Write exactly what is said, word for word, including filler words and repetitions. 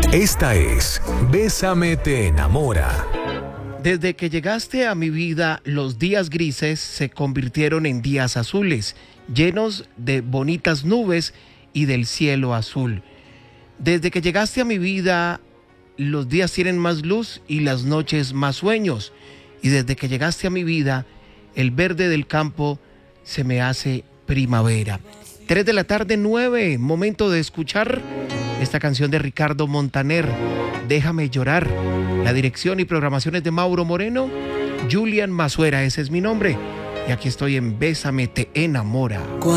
Esta es Bésame te enamora. Desde que llegaste a mi vida, los días grises se convirtieron en días azules, llenos de bonitas nubes y del cielo azul. Desde que llegaste a mi vida, los días tienen más luz y las noches más sueños. Y desde que llegaste a mi vida, el verde del campo se me hace primavera. Tres de la tarde, nueve, momento de escuchar esta canción de Ricardo Montaner, Déjame llorar. La dirección y programaciones de Mauro Moreno, Julian Mazuera, ese es mi nombre. Y aquí estoy en Bésame te enamora.